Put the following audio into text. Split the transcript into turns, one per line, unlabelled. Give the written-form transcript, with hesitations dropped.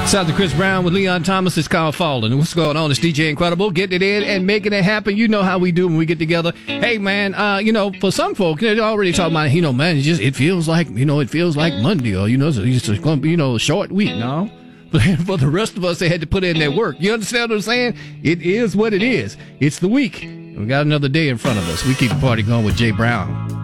Shout out to Chris Brown with Leon Thomas. It's Kyle Fallen. What's going on? It's DJ Incredible. Getting it in and making it happen. You know how we do when we get together. Hey, man, for some folk, they're already talking about, man, it feels like Monday, or, it's going to be, a short week now. But for the rest of us, they had to put in their work. You understand what I'm saying? It is what it is. It's the week. We got another day in front of us. We keep the party going with Jay Brown.